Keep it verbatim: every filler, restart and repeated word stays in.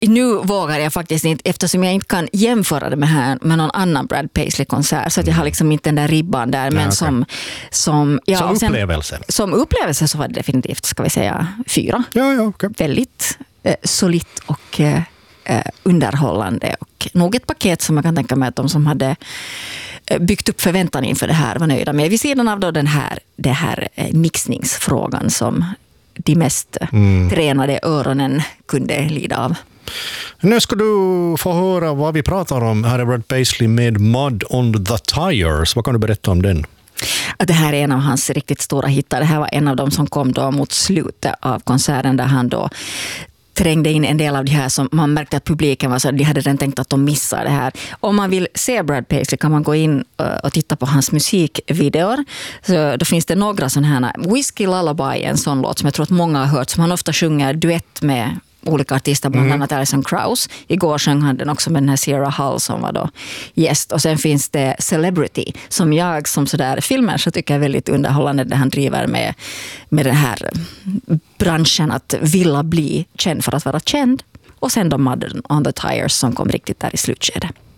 nu vågar jag faktiskt inte, eftersom jag inte kan jämföra det med, här, med någon annan Brad Paisley-konsert, så att jag har liksom inte den där ribban där, men ja, okay. som, som, ja, som sen, upplevelse. Som upplevelse så var det definitivt, ska vi säga, fyra. Ja, ja, okay. Väldigt eh, solitt och eh, underhållande och nog ett paket som jag kan tänka mig att de som hade byggt upp förväntan inför det här var nöjda med. Vid sidan av då den här, det här mixningsfrågan som de mest mm. tränade öronen kunde lida av. Nu ska du få höra vad vi pratar om. Här är Brad Paisley med Mud on the Tires. Vad kan du berätta om den? Det här är en av hans riktigt stora hittar. Det här var en av dem som kom då mot slutet av konserten, där han då trängde in en del av det här som man märkte att publiken var så, de hade redan tänkt att de missar det här. Om man vill se Brad Paisley kan man gå in och titta på hans musikvideor. Så då finns det några sådana här. Whiskey Lullaby, en sån låt som jag tror att många har hört, som han ofta sjunger duett med olika artister, bland mm. annat Alison Krauss. Igår sjöng han den också med den här Sierra Hull som var då gäst. Och sen finns det Celebrity, som jag som sådär filmer så tycker jag är väldigt underhållande, där han driver med, med den här branschen att vilja bli känd för att vara känd. Och sen då Mud on the Tires som kom riktigt där i slutskedet.